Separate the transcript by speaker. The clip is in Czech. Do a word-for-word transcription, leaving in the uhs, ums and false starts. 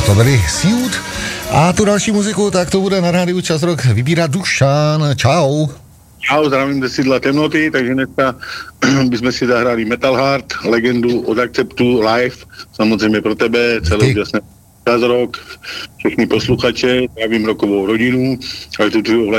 Speaker 1: to byli Siut. A tu další muziku, tak to bude na rádiu Čas Rock vybírat Dušan. Čau.
Speaker 2: Čau, zdravím ze sídla Temnoty, takže dneska bychom si zahrali Metal Heart, legendu od Akceptu live, samozřejmě pro tebe, celou jasné Čas Rock, všechny posluchače, zdravím rokovou rodinu, ale tu